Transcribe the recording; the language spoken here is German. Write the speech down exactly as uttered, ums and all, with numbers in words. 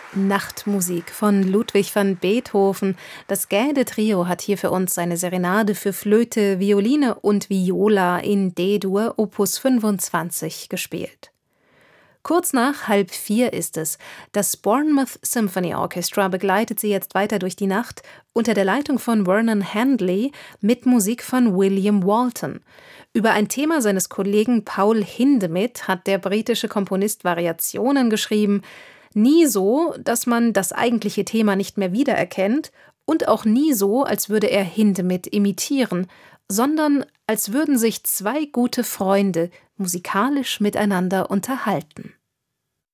Nachtmusik von Ludwig van Beethoven. Das Gäde-Trio hat hier für uns seine Serenade für Flöte, Violine und Viola in D-Dur Opus fünfundzwanzig gespielt. Kurz nach halb vier ist es. Das Bournemouth Symphony Orchestra begleitet sie jetzt weiter durch die Nacht unter der Leitung von Vernon Handley mit Musik von William Walton. Über ein Thema seines Kollegen Paul Hindemith hat der britische Komponist Variationen geschrieben. Nie so, dass man das eigentliche Thema nicht mehr wiedererkennt und auch nie so, als würde er Hindemith imitieren, sondern als würden sich zwei gute Freunde musikalisch miteinander unterhalten.